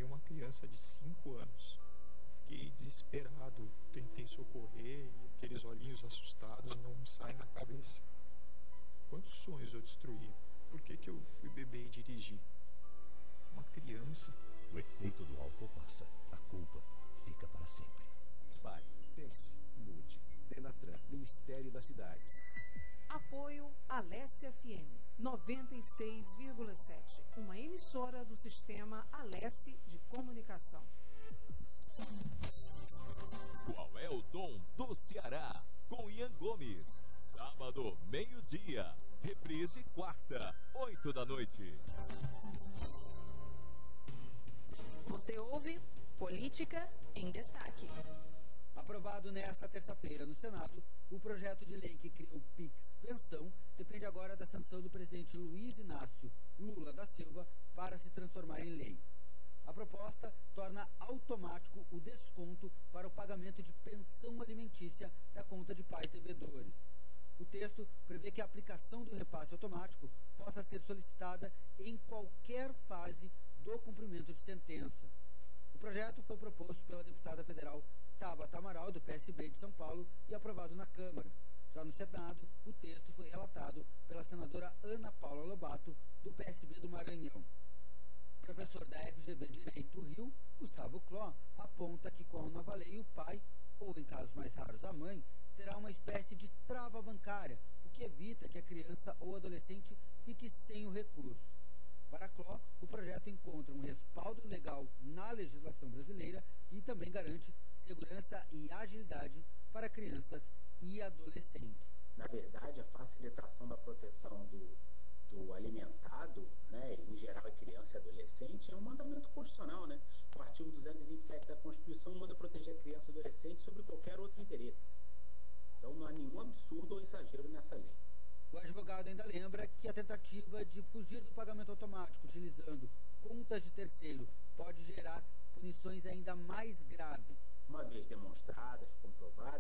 uma criança de 5 anos. Fiquei desesperado, tentei socorrer e aqueles olhinhos assustados não me saem da cabeça. Quantos sonhos eu destruí? Por que eu fui beber e dirigir? Uma criança. O efeito do álcool passa. A culpa fica para sempre. Pare, pense, mude. Denatran, Ministério das Cidades. Apoio Alessia FM 96,7, uma emissora do sistema Alessi de comunicação. Qual é o tom do Ceará? Com Ian Gomes. Sábado, meio-dia. Reprise quarta, 8 da noite. Você ouve Política em Destaque. Aprovado nesta terça-feira no Senado, o projeto de lei que cria o PIX Pensão depende agora da sanção do presidente Luiz Inácio Lula da Silva para se transformar em lei. A proposta torna automático o desconto para o pagamento de pensão alimentícia da conta de pais devedores. O texto prevê que a aplicação do repasse automático possa ser solicitada em qualquer fase do cumprimento de sentença. O projeto foi proposto pela deputada federal Tabata Amaral, do PSB de São Paulo, e aprovado na Câmara. Já no Senado, o texto foi relatado pela senadora Ana Paula Lobato, do PSB do Maranhão. O professor da FGV Direito Rio, Gustavo Cló, aponta que com a nova lei o pai, ou em casos mais raros a mãe, terá uma espécie de trava bancária, o que evita que a criança ou adolescente fique sem o recurso. Para Cló, o projeto encontra um respaldo legal na legislação brasileira e também garante segurança e agilidade para crianças e adolescentes. Na verdade, a facilitação da proteção do alimentado, né, em geral a criança e adolescente, é um mandamento constitucional, né? O artigo 227 da Constituição manda proteger a criança e adolescente sobre qualquer outro interesse. Então não há nenhum absurdo ou exagero nessa lei. O advogado ainda lembra que a tentativa de fugir do pagamento automático utilizando contas de terceiro pode gerar punições ainda mais graves. Uma vez demonstradas, comprovadas,